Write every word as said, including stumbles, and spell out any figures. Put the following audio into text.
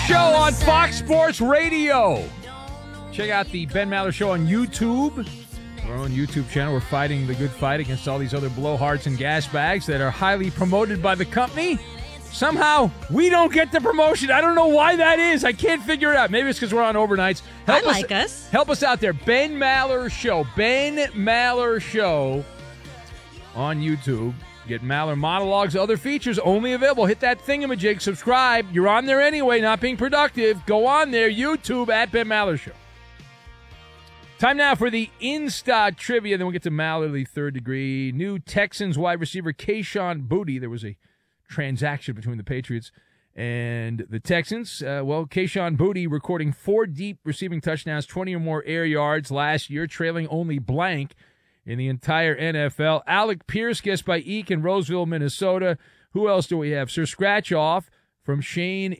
Show on Fox Sports Radio. Check out the Ben Maller Show on YouTube. Our own YouTube channel. We're fighting the good fight against all these other blowhards and gas bags that are highly promoted by the company. Somehow, we don't get the promotion. I don't know why that is. I can't figure it out. Maybe it's because we're on overnights. Help I us, like us. Help us out there. Ben Maller Show. Ben Maller Show on YouTube. Get Maller monologues, other features only available. Hit that thingamajig. Subscribe. You're on there anyway, not being productive. Go on there. YouTube at Ben Maller Show. Time now for the Insta trivia. Then we'll get to Mallerly third degree. New Texans wide receiver Kayshon Boutte. There was a transaction between the Patriots and the Texans. Uh, well, Kayshon Boutte recording four deep receiving touchdowns, twenty or more air yards last year, trailing only blank in the entire N F L. Alec Pierce, guest by Eek in Roseville, Minnesota. Who else do we have? Sir Scratch Off from Shane